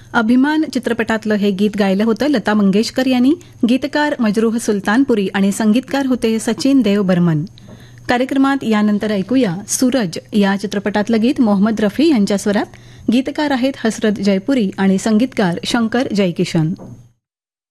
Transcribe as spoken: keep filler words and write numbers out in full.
अभिमान चित्रपटातलं हे गीत गायलं होतं लता मंगेशकर यांनी. गीतकार मजरूह सुलतानपुरी आणि संगीतकार होते सचिन देव बर्मन. कार्यक्रमात यानंतर ऐकूया सूरज या चित्रपटातलं गीत मोहम्मद रफी यांच्या स्वरात. गीतकार आहेत हसरत जयपुरी आणि संगीतकार शंकर जयकिशन.